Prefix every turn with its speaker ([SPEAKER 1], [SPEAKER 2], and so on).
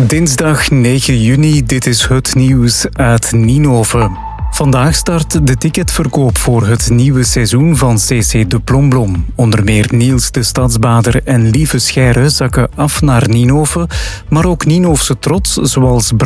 [SPEAKER 1] Dinsdag 9 juni, dit is het nieuws uit Ninove. Vandaag start de ticketverkoop voor het nieuwe seizoen van CC de Plomblom. Onder meer Niels de Stadsbader en Lieve Scheire zakken af naar Ninove, maar ook Ninofse trots zoals